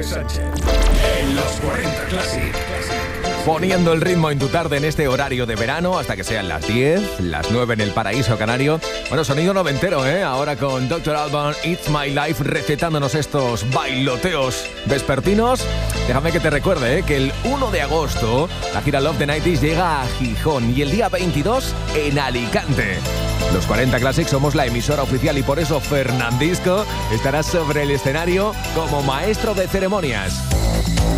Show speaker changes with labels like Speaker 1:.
Speaker 1: Sánchez en los 40 Classic.
Speaker 2: Poniendo el ritmo en tu tarde en este horario de verano hasta que sean las 10, las 9 en el paraíso canario. Bueno, sonido noventero, ¿eh? Ahora con Dr. Alban, It's My Life, recetándonos estos bailoteos vespertinos. Déjame que te recuerde, que el 1 de agosto la gira Love the 90s llega a Gijón y el día 22 en Alicante. Los 40 Classic somos la emisora oficial y por eso Fernandisco estará sobre el escenario como maestro de ceremonias.